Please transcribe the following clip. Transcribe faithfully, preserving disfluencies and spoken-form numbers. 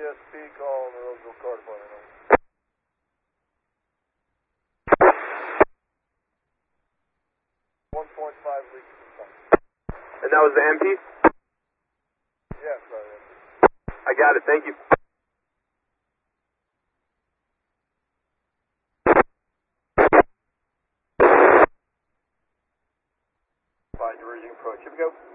S P calling the Roseville Car Department. one point five leaks in tank. And that was the M P? Yes, sorry. I got it, thank you. Fine, diverging approach. Here we go.